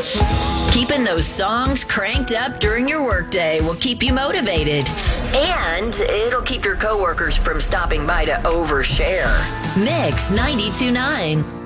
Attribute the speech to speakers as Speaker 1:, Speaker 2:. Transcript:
Speaker 1: Keeping those songs cranked up during your workday will keep you motivated. And it'll keep your coworkers from stopping by to overshare. Mix 92.9.